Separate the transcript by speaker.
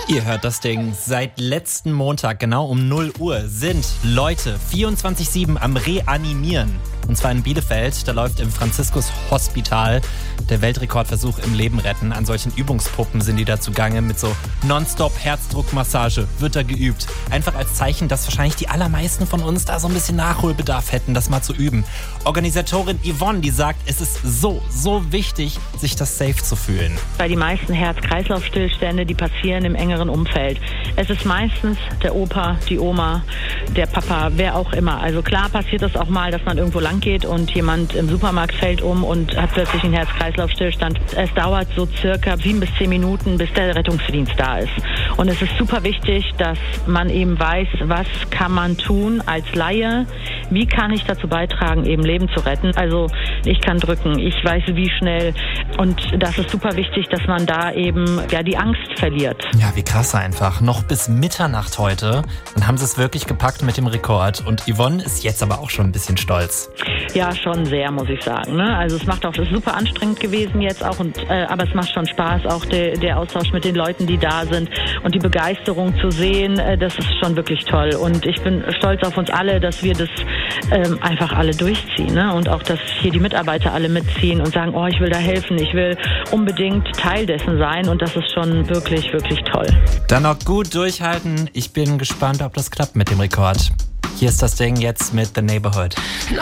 Speaker 1: Ihr hört das Ding. Seit letzten Montag, genau um 0 Uhr, sind Leute 24/7 am Reanimieren. Und zwar in Bielefeld. Da läuft im Franziskus-Hospital der Weltrekordversuch im Leben retten. An solchen Übungspuppen sind die da zugange. Mit so Nonstop-Herzdruckmassage wird da geübt. Einfach als Zeichen, dass wahrscheinlich die allermeisten von uns da so ein bisschen Nachholbedarf hätten, das mal zu üben. Organisatorin Yvonne, die sagt, es ist so wichtig, sich das safe zu fühlen.
Speaker 2: Weil die meisten Herz-Kreislauf-Stillstände, die passieren im engeren Umfeld. Es ist meistens der Opa, die Oma, der Papa, wer auch immer. Also klar passiert das auch mal, dass man irgendwo lang geht und jemand im Supermarkt fällt um und hat plötzlich einen Herz-Kreislauf-Stillstand. Es dauert so circa 7 bis 10 Minuten, bis der Rettungsdienst da ist. Und es ist super wichtig, dass man eben weiß, was kann man tun als Laie, wie kann ich dazu beitragen, eben Leben zu retten. Also ich kann drücken, ich weiß wie schnell und das ist super wichtig, dass man da eben die Angst verliert.
Speaker 1: Ja, wie krass einfach. Noch bis Mitternacht heute. Dann haben sie es wirklich gepackt mit dem Rekord. Und Yvonne ist jetzt aber auch schon ein bisschen stolz.
Speaker 2: Ja, schon sehr, muss ich sagen. Ne? Also es ist super anstrengend gewesen jetzt auch, aber es macht schon Spaß, auch der Austausch mit den Leuten, die da sind und die Begeisterung zu sehen, das ist schon wirklich toll. Und ich bin stolz auf uns alle, dass wir das einfach alle durchziehen. Ne? Und auch, dass hier die Mitarbeiter alle mitziehen und sagen, ich will da helfen, ich will unbedingt Teil dessen sein. Und das ist schon wirklich, wirklich toll.
Speaker 1: Dann noch gut durchhalten. Ich bin gespannt, ob das klappt mit dem Rekord. Hier ist das Ding jetzt mit The Neighborhood.